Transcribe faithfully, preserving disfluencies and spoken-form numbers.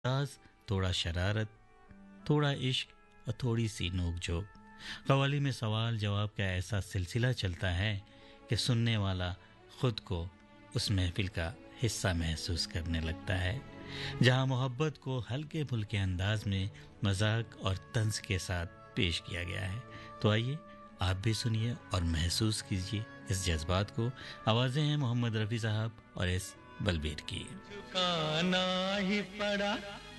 राज, थोड़ा शरारत, थोड़ा इश्क और थोड़ी सी नोक झोंक। कव्वाली में सवाल जवाब का ऐसा सिलसिला चलता है कि सुनने वाला खुद को उस महफिल का हिस्सा महसूस करने लगता है, जहां मोहब्बत को हल्के फुल्के अंदाज में मजाक और तंज के साथ पेश किया गया है। तो आइए आप भी सुनिए और महसूस कीजिए इस जज्बात को। आवाज़ें हैं मोहम्मद रफ़ी साहब और एस बलबीर की। झुकाना ही पड़ा